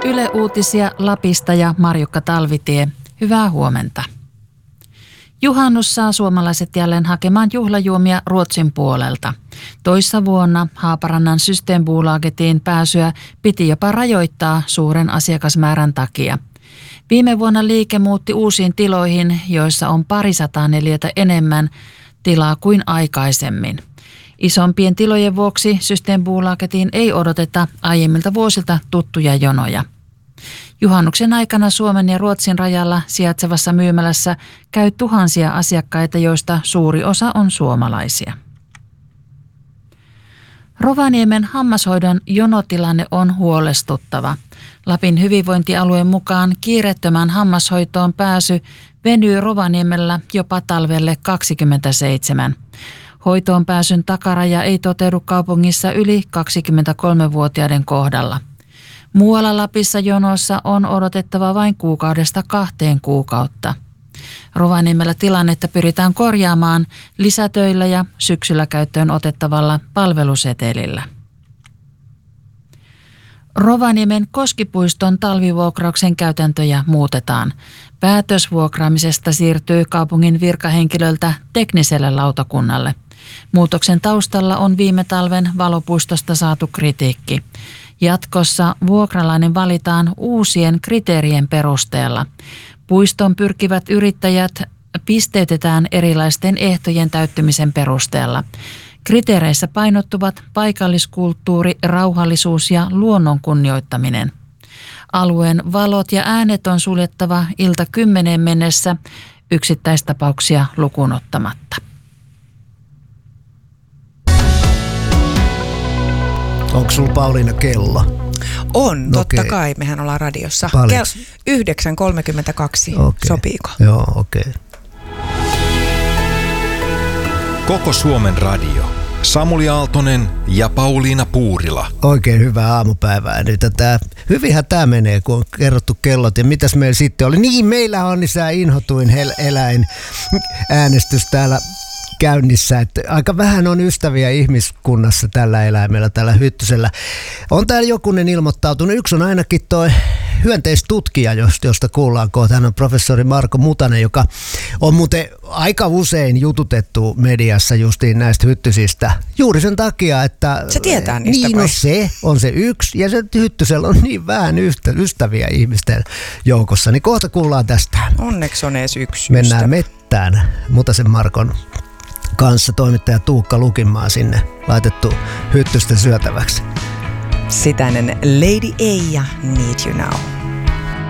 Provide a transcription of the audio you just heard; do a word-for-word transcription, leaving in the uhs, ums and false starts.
Yle Uutisia Lapista ja Marjukka Talvitie. Hyvää huomenta. Juhannus saa suomalaiset jälleen hakemaan juhlajuomia Ruotsin puolelta. Toissa vuonna Haaparannan Systembolagetiin pääsyä piti jopa rajoittaa suuren asiakasmäärän takia. Viime vuonna liike muutti uusiin tiloihin, joissa on parisataa neliötä enemmän tilaa kuin aikaisemmin. Isompien tilojen vuoksi Systembolagetiin ei odoteta aiemmilta vuosilta tuttuja jonoja. Juhannuksen aikana Suomen ja Ruotsin rajalla sijaitsevassa myymälässä käy tuhansia asiakkaita, joista suuri osa on suomalaisia. Rovaniemen hammashoidon jonotilanne on huolestuttava. Lapin hyvinvointialueen mukaan kiireettömään hammashoitoon pääsy venyy Rovaniemellä jopa talvelle kaksikymmentäseitsemän. Hoitoon pääsyn takaraja ei toteudu kaupungissa yli kaksikymmentäkolmevuotiaiden kohdalla. Muualla Lapissa jonossa on odotettava vain kuukaudesta kahteen kuukautta. Rovaniemellä tilannetta pyritään korjaamaan lisätöillä ja syksyllä käyttöön otettavalla palvelusetelillä. Rovaniemen Koskipuiston talvivuokrauksen käytäntöjä muutetaan. Päätös vuokraamisesta siirtyy kaupungin virkahenkilöltä tekniselle lautakunnalle. Muutoksen taustalla on viime talven Valopuistosta saatu kritiikki. Jatkossa vuokralainen valitaan uusien kriteerien perusteella. Puiston pyrkivät yrittäjät pisteytetään erilaisten ehtojen täyttymisen perusteella. Kriteereissä painottuvat paikalliskulttuuri, rauhallisuus ja luonnon kunnioittaminen. Alueen valot ja äänet on suljettava ilta kymmeneen mennessä yksittäistapauksia lukuun ottamatta. Onko sulla, Pauliina, kello? On, totta Okei. kai. Mehän ollaan radiossa. Paljonko? yhdeksän kolmekymmentäkaksi. Okei. Sopiiko? Joo, okei. Okay. Koko Suomen radio. Samuli Aaltonen ja Pauliina Puurila. Oikein hyvää aamupäivää nyt. Tää, hyvinhän tämä menee, kun on kerrottu kellot. Ja mitäs meillä sitten oli? Niin, meillä on niin sää inhotuin hel- eläin äänestys täällä käynnissä. Että aika vähän on ystäviä ihmiskunnassa tällä eläimellä, tällä hyttysellä. On täällä jokunen ilmoittautunut. Yksi on ainakin toi hyönteistutkija, josta kuullaan kohta. Hän on professori Marko Mutanen, joka on muuten aika usein jututettu mediassa justiin näistä hyttysistä. Juuri sen takia, että se tietää niistä. Niin, no se on se yksi. Ja se hyttysellä on niin vähän ystäviä ihmisten joukossa. Niin kohta kuullaan tästä. Onneksi on edes yksi Mennään ystävä. mettään Mutasen Markon kanssa, toimittaja Tuukka Lukinmaa sinne laitettu hyttysten syötäväksi. Sitäinen Lady A ja Need You Now.